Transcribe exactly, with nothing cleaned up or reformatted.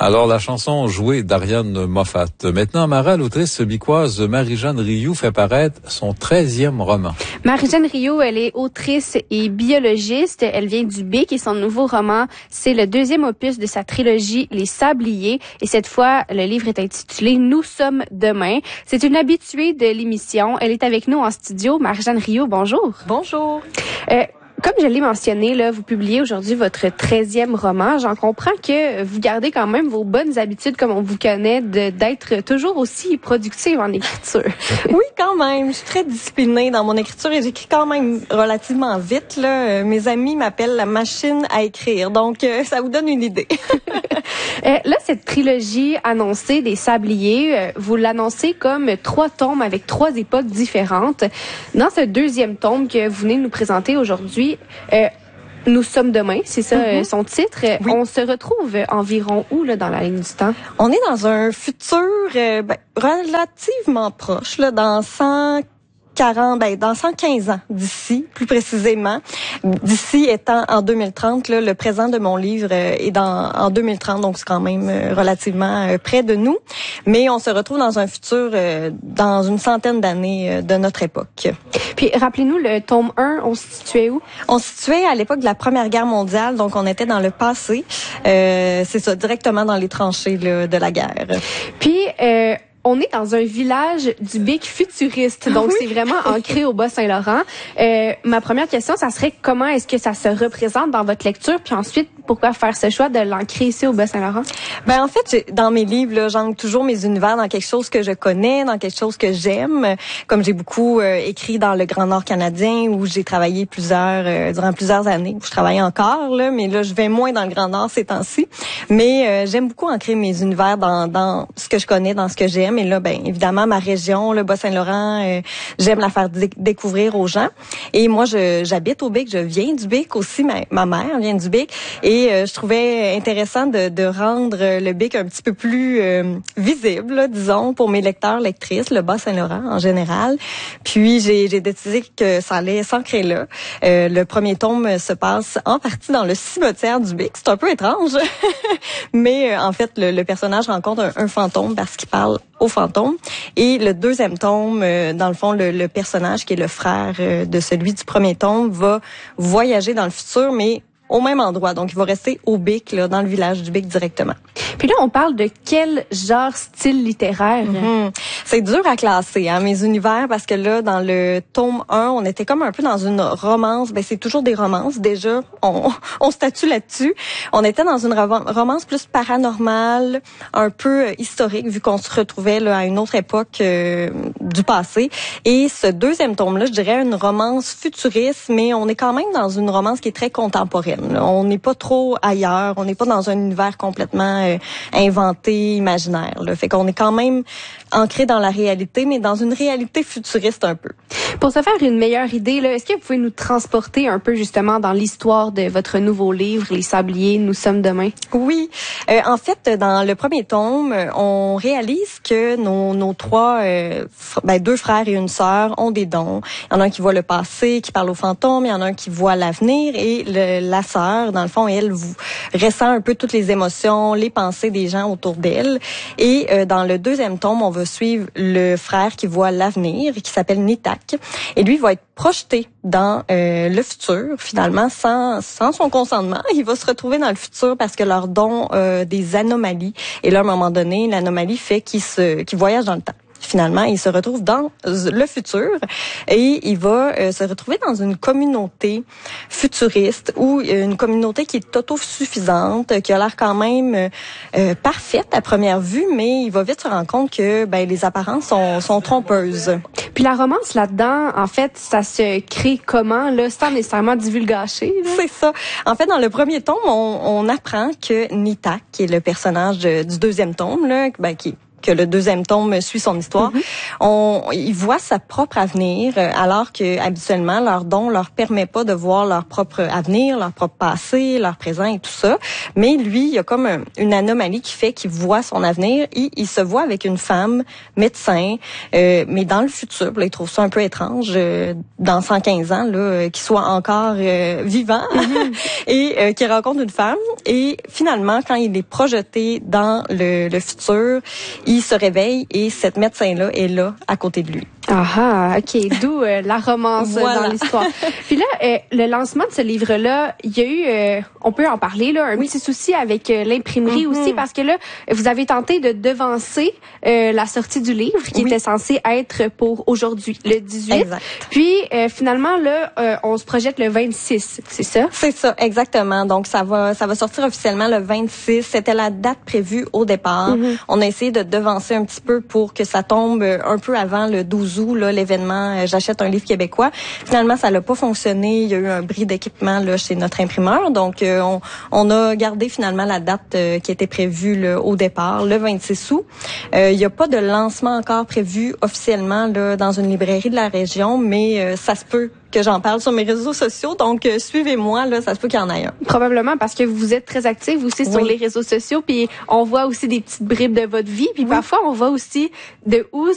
Alors, la chanson jouée d'Ariane Moffat. Maintenant, Mara, l'autrice bicoise Marie-Jeanne Rioux fait paraître son treizième roman. Marie-Jeanne Rioux, elle est autrice et biologiste. Elle vient du B I C et son nouveau roman, c'est le deuxième opus de sa trilogie Les Sabliers. Et cette fois, le livre est intitulé Nous sommes demain. C'est une habituée de l'émission. Elle est avec nous en studio. Marie-Jeanne Rioux, bonjour. Bonjour. Euh, Comme je l'ai mentionné, là, vous publiez aujourd'hui votre treizième roman. J'en comprends que vous gardez quand même vos bonnes habitudes, comme on vous connaît, de, d'être toujours aussi productive en écriture. Oui, quand même. Je suis très disciplinée dans mon écriture et j'écris quand même relativement vite. Là. Mes amis m'appellent la machine à écrire, donc euh, ça vous donne une idée. euh, là, cette trilogie annoncée des Sabliers, euh, vous l'annoncez comme trois tomes avec trois époques différentes. Dans ce deuxième tome que vous venez de nous présenter aujourd'hui, Euh, Nous sommes demain, c'est ça mm-hmm. euh, son titre. Oui. On se retrouve environ où là dans la ligne du temps? On est dans un futur euh, ben, relativement proche, là, dans cent quarante, ben, dans cent quinze ans d'ici, plus précisément. D'ici étant en deux mille trente, là, le présent de mon livre euh, est dans, en deux mille trente, donc c'est quand même euh, relativement euh, près de nous. Mais on se retrouve dans un futur, euh, dans une centaine d'années euh, de notre époque. Puis rappelez-nous, le tome un, on se situait où? On se situait à l'époque de la Première Guerre mondiale, donc on était dans le passé. Euh, c'est ça, directement dans les tranchées là, de la guerre. Puis... Euh On est dans un village du B I C futuriste, donc oui. C'est vraiment ancré au Bas-Saint-Laurent. Euh, ma première question, ça serait comment est-ce que ça se représente dans votre lecture, puis ensuite, pourquoi faire ce choix de l'ancrer ici au Bas-Saint-Laurent? Ben en fait, j'ai, dans mes livres, là, j'ancre toujours mes univers dans quelque chose que je connais, dans quelque chose que j'aime. Comme j'ai beaucoup euh, écrit dans le Grand Nord canadien, où j'ai travaillé plusieurs euh, durant plusieurs années, où je travaille encore, là, mais là, je vais moins dans le Grand Nord ces temps-ci. Mais euh, j'aime beaucoup ancrer mes univers dans, dans ce que je connais, dans ce que j'aime. Et là, ben évidemment, ma région, le Bas-Saint-Laurent, euh, j'aime la faire dé- découvrir aux gens. Et moi, je, j'habite au B I C, je viens du B I C aussi, ma, ma mère vient du B I C. Et euh, je trouvais intéressant de, de rendre le B I C un petit peu plus euh, visible, là, disons, pour mes lecteurs, lectrices, le Bas-Saint-Laurent en général. Puis, j'ai, j'ai décidé que ça allait s'ancrer là. Euh, le premier tome se passe en partie dans le cimetière du B I C. C'est un peu étrange. Mais euh, en fait, le, le personnage rencontre un, un fantôme parce qu'il parle au fantôme. Et le deuxième tome, euh, dans le fond, le, le personnage qui est le frère euh, de celui du premier tome va voyager dans le futur, mais au même endroit. Donc, il va rester au B I C, là, dans le village du B I C directement. Puis là, on parle de quel genre style littéraire? Mm-hmm. C'est dur à classer, hein, mes univers, parce que là, dans le tome un, on était comme un peu dans une romance. Ben, c'est toujours des romances, déjà. On, on statue là-dessus. On était dans une romance plus paranormale, un peu historique, vu qu'on se retrouvait là, à une autre époque euh, du passé. Et ce deuxième tome-là, je dirais une romance futuriste, mais on est quand même dans une romance qui est très contemporaine. On n'est pas trop ailleurs, on n'est pas dans un univers complètement euh, inventé, imaginaire. Là. Fait qu'on est quand même ancré dans la réalité, mais dans une réalité futuriste un peu. Pour se faire une meilleure idée, là, est-ce que vous pouvez nous transporter un peu justement dans l'histoire de votre nouveau livre, Les Sabliers, Nous sommes demain? Oui. Euh, en fait, dans le premier tome, on réalise que nos, nos trois, euh, ben, deux frères et une sœur ont des dons. Il y en a un qui voit le passé, qui parle aux fantômes, il y en a un qui voit l'avenir, et le, la sœur, dans le fond, elle vous ressent un peu toutes les émotions, les pensées des gens autour d'elle. Et euh, dans le deuxième tome, on va suivre le frère qui voit l'avenir, qui s'appelle Nitak. Et lui va être projeté dans euh, le futur, finalement, sans, sans son consentement. Il va se retrouver dans le futur parce que leur don euh, des anomalies. Et là, à un moment donné, l'anomalie fait qu'il se, qu'il voyage dans le temps. Finalement, il se retrouve dans le futur et il va euh, se retrouver dans une communauté futuriste ou une communauté qui est autosuffisante, qui a l'air quand même euh, parfaite à première vue, mais il va vite se rendre compte que ben les apparences sont, sont trompeuses. Puis la romance là-dedans, en fait, ça se crée comment, là, sans nécessairement divulgacher? Là? C'est ça. En fait, dans le premier tome, on, on apprend que Nitak, qui est le personnage de, du deuxième tome, là, ben, qui que le deuxième tome suit son histoire. Mm-hmm. On, ils voient sa propre avenir, alors que habituellement leur don leur permet pas de voir leur propre avenir, leur propre passé, leur présent et tout ça. Mais lui, il y a comme un, une anomalie qui fait qu'il voit son avenir. Et il se voit avec une femme médecin, euh, mais dans le futur. Là, il trouve ça un peu étrange, euh, dans cent quinze ans, là, euh, qu'il soit encore euh, vivant mm-hmm. et euh, qu'il rencontre une femme. Et finalement, quand il est projeté dans le, le futur, il se réveille et cette médecin-là est là, à côté de lui. Ah, OK. D'où euh, la romance voilà. dans l'histoire. Puis là, euh, le lancement de ce livre-là, il y a eu, euh, on peut en parler, là, un oui. petit souci avec euh, l'imprimerie mm-hmm. aussi, parce que là, vous avez tenté de devancer euh, la sortie du livre qui oui. était censé être pour aujourd'hui, le dix-huit. Exact. Puis, euh, finalement, là, euh, on se projette le vingt-six, c'est ça? C'est ça, exactement. Donc, ça va ça va sortir officiellement le vingt-six. C'était la date prévue au départ. Mm-hmm. On a essayé de devancer un petit peu pour que ça tombe un peu avant le douze août, là, l'événement euh, J'achète un livre québécois. Finalement, ça n'a pas fonctionné. Il y a eu un bris d'équipement là chez notre imprimeur. Donc, euh, on, on a gardé finalement la date euh, qui était prévue là, au départ, le vingt-six août. Euh, il n'y a pas de lancement encore prévu officiellement là, dans une librairie de la région, mais euh, ça se peut que j'en parle sur mes réseaux sociaux. Donc, euh, suivez-moi, là, ça se peut qu'il y en ait un. Probablement parce que vous êtes très actifs aussi oui. sur les réseaux sociaux, puis on voit aussi des petites bribes de votre vie, puis oui. parfois on voit aussi de où